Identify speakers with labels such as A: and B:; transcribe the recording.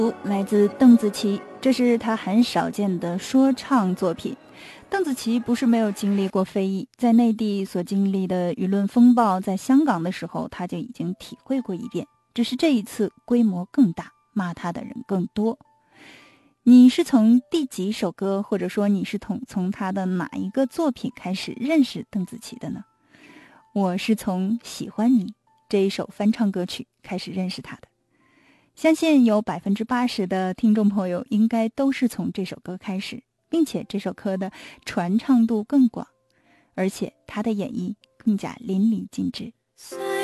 A: 来自邓紫棋，这是她很少见的说唱作品。邓紫棋不是没有经历过非议，在内地所经历的舆论风暴，在香港的时候她就已经体会过一遍，只是这一次规模更大，骂她的人更多。你是从第几首歌，或者说你是从她的哪一个作品开始认识邓紫棋的呢？我是从喜欢你这一首翻唱歌曲开始认识她的。相信有80%的听众朋友应该都是从这首歌开始，并且这首歌的传唱度更广，而且他的演绎更加淋漓尽致。